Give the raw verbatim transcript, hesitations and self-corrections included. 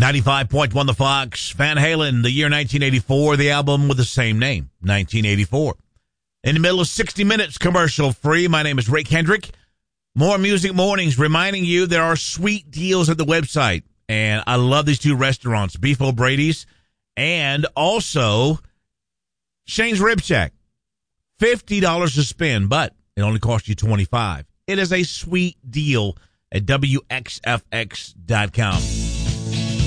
ninety-five point one The Fox. Van Halen, the year nineteen eighty-four, the album with the same name, nineteen eighty-four. In the middle of sixty minutes, commercial free. My name is Rick Hendrick. More Music Mornings, reminding you there are sweet deals at the website. And I love these two restaurants, Beef O'Brady's and also Shane's Rib Shack. fifty dollars to spend, but it only costs you twenty-five dollars. It is a sweet deal at W X F X dot com.